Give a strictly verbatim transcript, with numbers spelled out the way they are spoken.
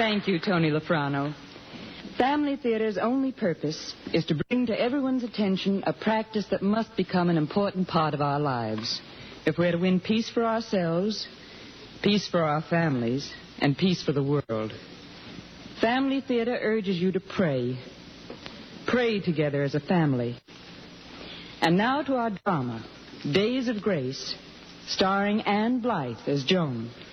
Thank you, Tony Lafrano. Family theater's only purpose is to bring to everyone's attention a practice that must become an important part of our lives if we're to win peace for ourselves, peace for our families, and peace for the world. Family theater urges you to pray. Pray together as a family. And now to our drama, Days of Grace, starring Anne Blythe as Joan.